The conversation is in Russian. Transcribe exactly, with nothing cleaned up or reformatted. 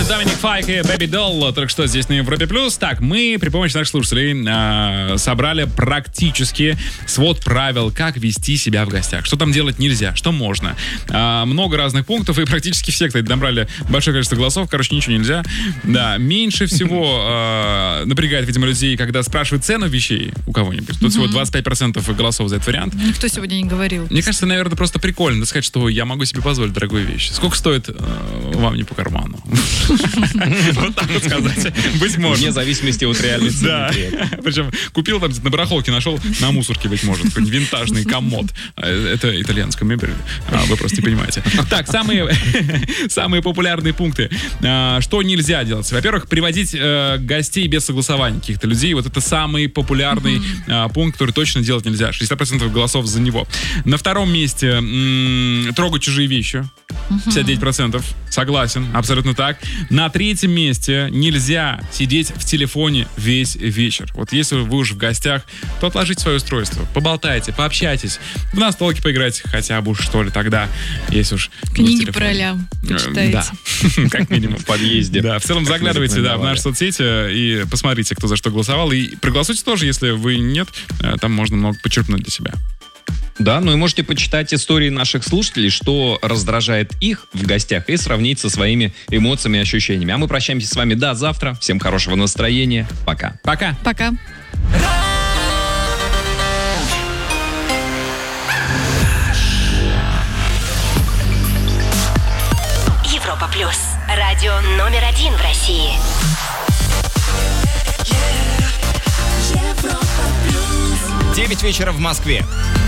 Доминик Файк и Baby Doll только что здесь на Европе Плюс. Так, мы при помощи наших слушателей э, собрали практически свод правил, как вести себя в гостях. Что там делать нельзя, что можно. Э, много разных пунктов, и практически все, кстати, набрали большое количество голосов. Короче, ничего нельзя. Да, меньше всего э, напрягает, видимо, людей, когда спрашивают цену вещей у кого-нибудь. Тут всего двадцать пять процентов голосов за этот вариант. Никто сегодня не говорил. Мне кажется, наверное, просто прикольно сказать, что я могу себе позволить дорогую вещь. Сколько стоит э, вам не по карману? Вот так вот сказать. Быть может. Вне зависимости от реальной цены. Да. Причем купил там на барахолке, нашел на мусорке, быть может, какой-нибудь винтажный комод. Это итальянская мебель. Вы просто не понимаете. Так, самые, самые популярные пункты. Что нельзя делать? Во-первых, приводить гостей без согласования каких-то людей. Вот это самый популярный пункт, который точно делать нельзя. шестьдесят процентов голосов за него. На втором месте м- трогать чужие вещи. пятьдесят девять процентов. Согласен, абсолютно так. На третьем месте нельзя сидеть в телефоне весь вечер. Вот если вы уже в гостях, то отложите свое устройство, поболтайте, пообщайтесь, в настолки поиграйте хотя бы уж, что ли, тогда, если уж... Книги про лям почитаете. Да, как минимум. В подъезде. Да, в целом заглядывайте да, в наши соцсети и посмотрите, кто за что голосовал. И проголосуйте тоже, если вы нет, там можно много почерпнуть для себя. Да, ну и можете почитать истории наших слушателей, что раздражает их в гостях, и сравнить со своими эмоциями и ощущениями. А мы прощаемся с вами до завтра. Всем хорошего настроения. Пока. Пока. Пока. Европа Плюс. Радио номер один в России. девять вечера в Москве.